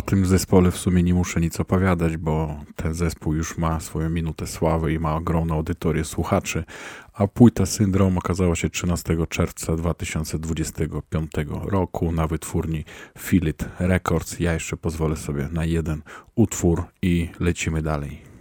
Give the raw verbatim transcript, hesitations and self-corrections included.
tym zespole w sumie nie muszę nic opowiadać, bo ten zespół już ma swoją minutę sławy i ma ogromną audytorię słuchaczy, a płyta Syndrom okazała się trzynastego czerwca dwa tysiące dwudziestego piątego roku na wytwórni Feel It Records. Ja jeszcze pozwolę sobie na jeden utwór i lecimy dalej.